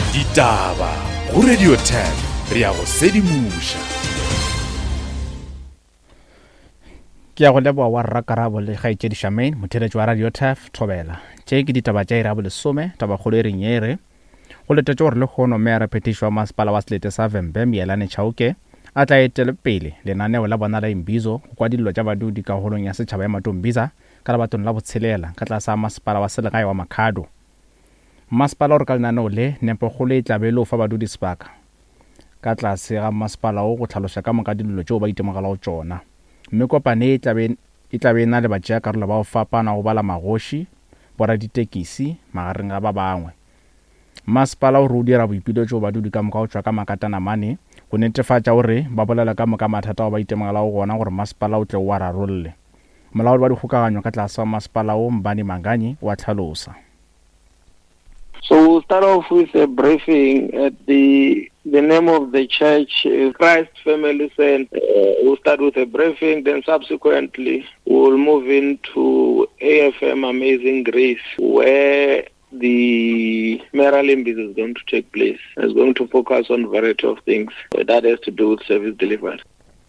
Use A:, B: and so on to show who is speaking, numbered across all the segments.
A: Ditaba go Radio 10 re ya go sedimusha. Ke ya go leboa wa Rakarabo le Kgaitšedi Shamaine motheletši wa Radio 10 Thobela. Tše ke ditaba tša ira bolesome taba kgolo e renyere go letetše gore le kgono mme a repetišo wa masepala wa selete sa Vembe Mielane Chauke a tla etele pele lenaneo la bona la Imbizo go kwa dillo tša badudi ka holong ya setšhaba ya Matombiza ka lebatong la botshelela ka tlasa masepala wa selegae wa Makhado. Masepala o re ka lenaneo le nepogolo e tlabe le o fa badudi sebaka ka tlase ga masepala o go tlhaloša ka moka dillo tšeo ba itemogela go tšona. Mme kopane e tlabe na le batšea karolo ba o fapana go bala magoši bora ditekisi magareng ga ba bangwe. Masepala o re o dira boipilo tšeo badudi ka moka o tšwa ka makatana mane go netefatša gore ba bolela ka moka mathata o ba itemogela go gona gore masepala o tle o a rarolle. Molaodi wa dikgokaganyo ka tlase wa masepala o Mbani Manganyi wa tlhalosa.
B: So we'll start off with a briefing at the name of the church, Christ Family Center. We'll start with a briefing, then subsequently we'll move into AFM Amazing Grace, where the Meralimbiz is going to take place. It's going to focus on a variety of things that has to do with service delivery.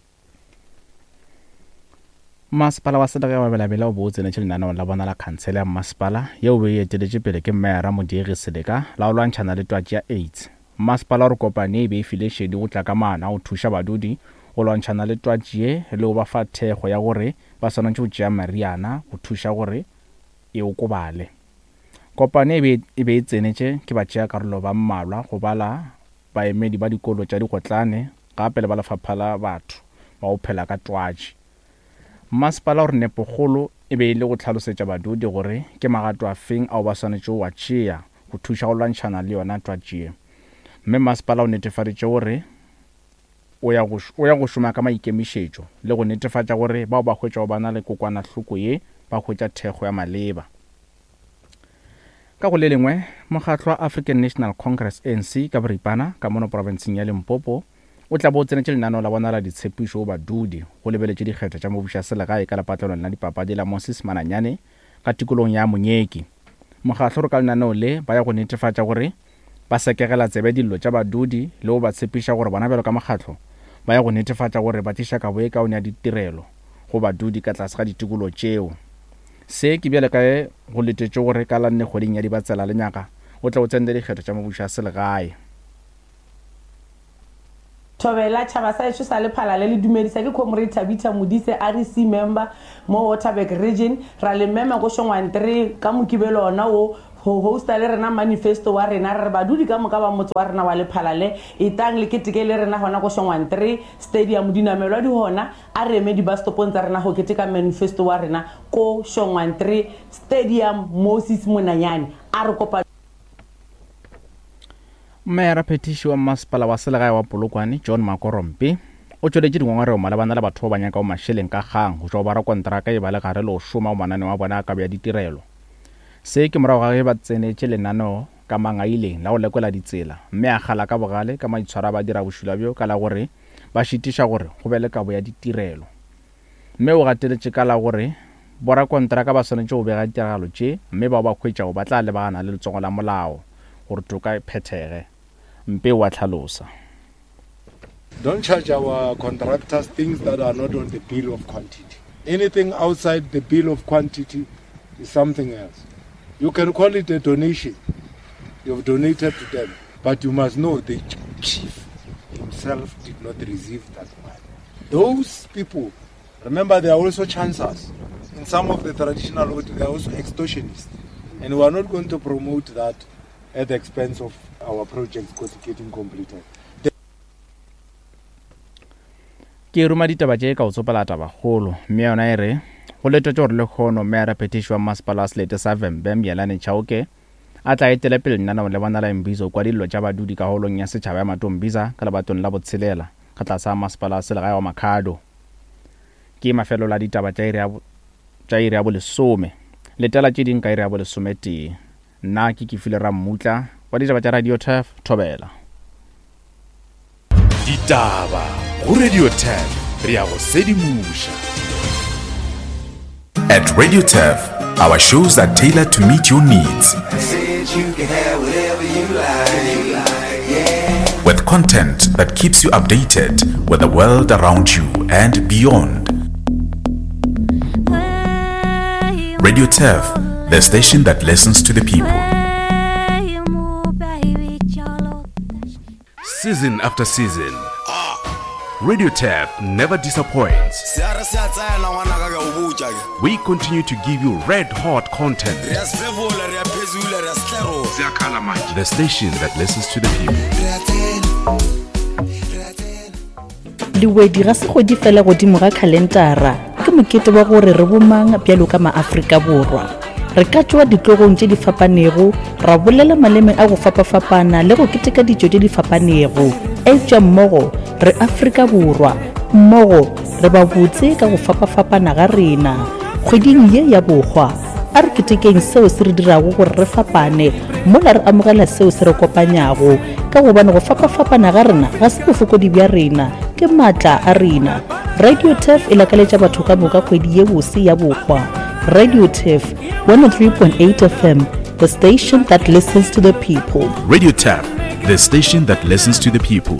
A: Masepala wa Selegae wa Belabela o botse le lenaneo la bona la khansele ya masepala yeo be e eteletše pele ke Mayor Modiegi Seleka la o lwantšhana le twatši ya AIDS. Masepala o re kopane e be e file šedi go tla ka maana go thuša badudi go lwantšhana le twatši ye le go ba fa thekgo ya gore ba swanetše go tšea mariana go thuša gore e okobale. Kopane e be e tsenetše ke batšea karolo ba mmalwa go bala baemedi ba dikolo tša dikgotlane gape le ba lefapha la batho ba go phela ka twatši. Masepala o re nepogolo e be e le go tlhalosetša badudi gore ke magato a feng ao ba swanetše wa tšea go thuša go lwantšhana le yona twatši. Mme masepala o netefaditše gore o ya go šoma ka maikemišetšo le go netefatša gore bao ba hwetša go bana le kokwanahloko ye ba hwetša thekgo ya maleba. Ka go le lengwe mokgatlo wa African National Congress ANC ka boripana ka mono provinceng ya Limpopo o tla bo tsenetše lenaneo la bona la ditshepišo go badudi go lebeletše dikgetho tša mobuša selegae ka lepatlelong la dipapadi la Moses Mananyane ka tikolong ya Monyeki. Mokgatlo re ka lenaneo le ba ya go netefatša gore ba sekegela tsebe dillo tša badudi le go ba tshepiša gore bona bjalo ka mokgatlo ba ya go netefatša gore ba tiša kabo e kaone ya ditirelo go badudi ka tlase ga ditikolo tšeo. Se ke bjale kae go letetše gore ka la 4 kgweding ya Dibatsela lenyaka o tla o tsende dikgetho tša mobuša selegae.
C: Thobela tšhaba sa ešo sa lephala le dumedisa ke Comrade Tabitha Modise RC member mo Waterberg region ra le mema go shongwantre ka mokibelo ona o ho hosta le rena manifesto wa rena re badudi ka moka ba motse wa rena wa lephala le itang le keteke le rena hona go shongwantre stadium dinamelo di hona a re eme di bus stopong tsa rena go keteka manifesto wa rena ko shongwantre stadium Moses Mananyane a re kopa
A: Mayor petiši wa masepala wa selegae wa Polokwane John Makorompe o tšweletše dingongoreo malebana le batho ba banyaka o mašeleng ka kgang go tšwa ba ra kontraka e ba le gare le go šoma o manane wa bona ka bja ditirelo. Se ke morago ga ge ba tsenetše lenaneo ka mangaileng la go lekola ditsela mme a gala ka bogale ka maitshwaro ba dira bošula bjo ka la gore ba šitiša gore go be le kabo ya ditirelo. Mme o gateletše ka la gore bora kontraka ba swanetše go bega ditiragalo tše mme ba ba hwetšago ba tla lebagana le letsogo la molao gore toka e phethege. Mpe wa tlhalosa.
D: Don't charge our contractors things that are not on the bill of quantity. Anything outside the bill of quantity is something else. You can call it a donation. You've donated to them. But you must know the chief himself did not receive that money. Those people, remember, they are also chancers. In some of the traditional orders, they are also extortionists. And we are not going to promote that at the expense of our projects getting completed.
A: Ke ruma ditaba tše ka o tsopela taba kgolo mme yona e re go letetše gore le kgono mme a repetiši wa masepala wa selete sa Vembe Mielane Chauke a tla etele pele lenaneo le bona la Imbizo kwa dillo tša badudi ka holong ya setšhaba ya Matombiza ka lebatong la botshelela ka tlasa masepala wa selegae wa Makhado. Ke mafelo la ditaba tša iri ya bolesome letela tše ding ka iri ya bolesome tee. Nna ke file ra mmutla wa ditaba tša Radio 10 Thobela.
E: Ditaba go Radio 10 re ya go sedimusha.
F: At Radio 10, our shows are tailored to meet your needs.
G: You can have
F: whatever you like, yeah.
E: With content that keeps you updated with the world around you and beyond. Radio TEF, the station that listens to the people. Season after season, Radio TEF never disappoints. We continue to give you red-hot content. The station that listens to the people.
G: Liwedi ga se go di fela godimo ga kalendara ke mokete wa gore re bomang bjalo ka maAfrika Borwa. Re ka tšwa ditlogong tše di fapanego, ra bolela maleme a go fapafapana le go keteka dijo tše di fapanego. Etša mmogo re Afrika Borwa, mmogo re ba botse ka go fapafapana ga rena. Kgweding ye ya bogwa a re ketekeng seo se re dirago gore re fapane, mola re amogela seo se re kopanyago ka gobane go fapafapana ga rena ga se bofokodi bja rena, ke maatla a rena. Radio TEF e lakaletša batho ka moka kgwedi ye bose ya bogwa. Radio TEF 103.8 FM, the station that listens to the people.
E: Radio TEF, the station that listens to the people.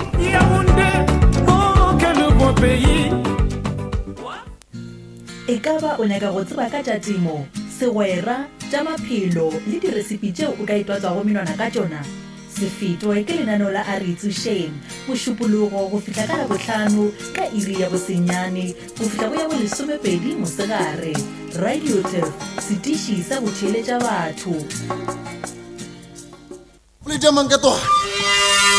G: Ekaba o nyaka go tseba ka tša temo, segwera, tša maphelo le diresipi tšeo o ka itwatsa go menwana ka tšona? Se fetwe ke lenaneo la Aritsu Shane, mošupologo go fihla ka Labohlano ka iri ya bosenyane go fihla go ya bo 12 mosegare. Radio TEF, setiši sa go theeletša batho.